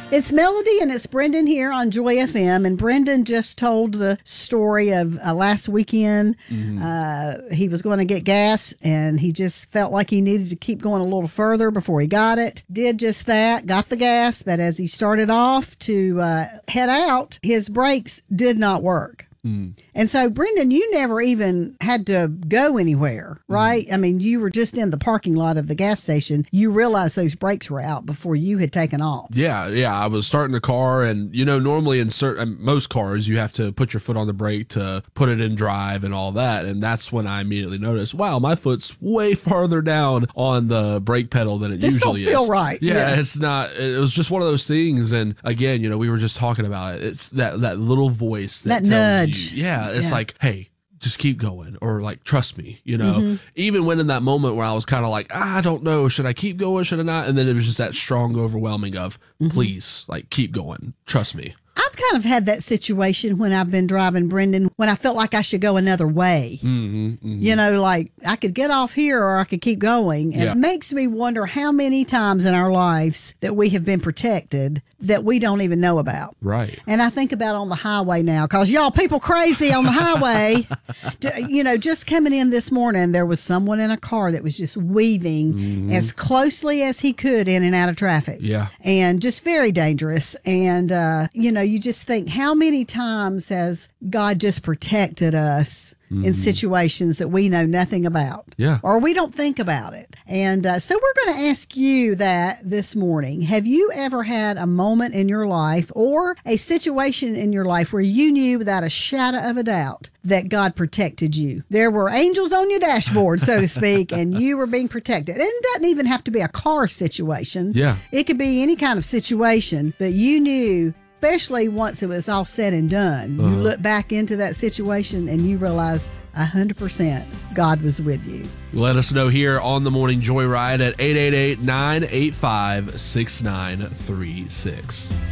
It's Melody and it's Brendan here on Joy FM. And Brendan just told the story of last weekend. He was going to get gas and he just felt like he needed to keep going a little further before he got it. Did just that, got the gas, but as he started off to head out, his brakes did not work. And so, Brendan, you never even had to go anywhere, right? I mean, you were just in the parking lot of the gas station. You realized those brakes were out before you had taken off. Yeah. I was starting the car, and normally in most cars, you have to put your foot on the brake to put it in drive and all that. And that's when I immediately noticed, wow, my foot's way farther down on the brake pedal than it usually is. This don't feel right. Yeah, it's not. It was just one of those things. And again, we were just talking about it. It's that little voice that tells nudge. Yeah, it's like, hey, just keep going, or like, trust me, Even when in that moment where I was kind of like, I don't know, should I keep going, should I not? And then it was just that strong overwhelming of, please, like, keep going, trust me. I've kind of had that situation when I've been driving, Brendan, when I felt like I should go another way. Like I could get off here or I could keep going. And it makes me wonder how many times in our lives that we have been protected that we don't even know about. Right. And I think about on the highway now, because y'all people crazy on the highway. Just coming in this morning, there was someone in a car that was just weaving as closely as he could in and out of traffic. Yeah. And just very dangerous. And, you just think, how many times has God just protected us in situations that we know nothing about? Yeah. Or we don't think about it. And so we're going to ask you that this morning. Have you ever had a moment in your life or a situation in your life where you knew without a shadow of a doubt that God protected you? There were angels on your dashboard, so to speak, and you were being protected. And it doesn't even have to be a car situation. Yeah. It could be any kind of situation, but you knew, especially once it was all said and done, you look back into that situation and you realize 100% God was with you. Let us know here on the Morning Joyride at 888-985-6936.